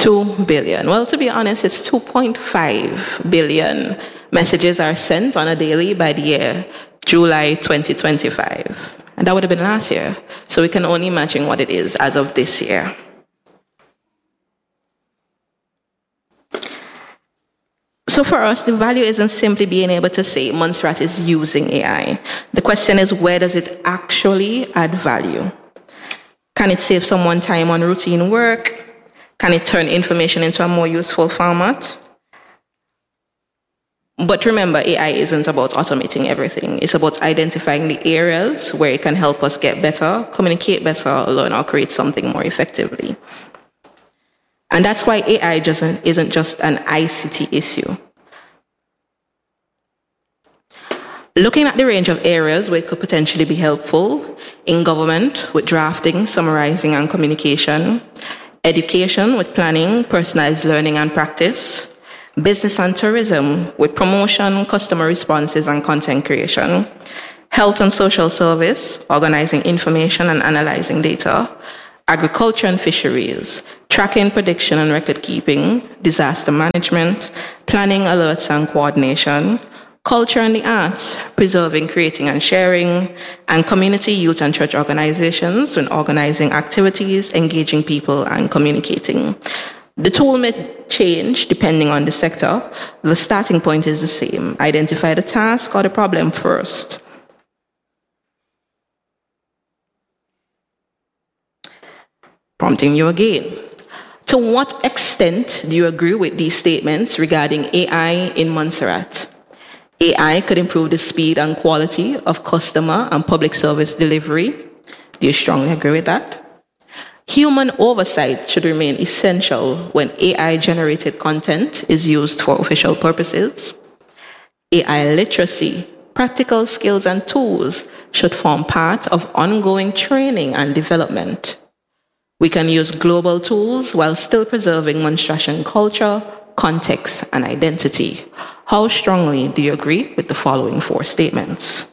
2 billion. Well, to be honest, it's 2.5 billion messages are sent on a daily by the year July 2025. And that would have been last year. So we can only imagine what it is as of this year. So for us, the value isn't simply being able to say Montserrat is using AI. The question is, where does it actually add value? Can it save someone time on routine work? Can it turn information into a more useful format? But remember, AI isn't about automating everything. It's about identifying the areas where it can help us get better, communicate better, learn or create something more effectively. And that's why AI isn't just an ICT issue. Looking at the range of areas where it could potentially be helpful, in government with drafting, summarizing and communication, education with planning, personalized learning and practice, business and tourism with promotion, customer responses and content creation, health and social service, organizing information and analyzing data, agriculture and fisheries, tracking, prediction and record keeping, disaster management, planning, alerts and coordination, culture and the arts, preserving, creating and sharing, and community, youth and church organizations when organizing activities, engaging people and communicating. The tool may change depending on the sector. The starting point is the same. Identify the task or the problem first. Prompting you again. To what extent do you agree with these statements regarding AI in Montserrat? AI could improve the speed and quality of customer and public service delivery. Do you strongly agree with that? Human oversight should remain essential when AI-generated content is used for official purposes. AI literacy, practical skills and tools should form part of ongoing training and development. We can use global tools while still preserving Montserratian culture, context, and identity. How strongly do you agree with the following 4 statements?